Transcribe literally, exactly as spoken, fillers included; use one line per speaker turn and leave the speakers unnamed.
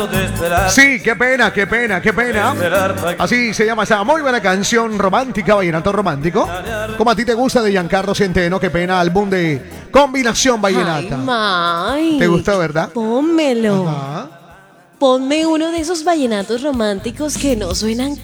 Sí, qué pena, qué pena, qué pena. Así se llama esa muy buena canción romántica, vallenato romántico. Como a ti te gusta, de Giancarlo Centeno, qué pena, álbum de combinación vallenata.
Ay, Mike.
¿Te gustó, verdad?
Pónmelo.
Ajá.
Ponme uno de esos vallenatos románticos que no suenan